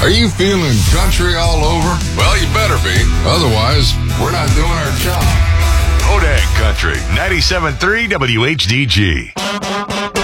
Are you feeling country all over? Well, you better be. Otherwise, we're not doing our job. Bodag Country, 97.3 WHDG.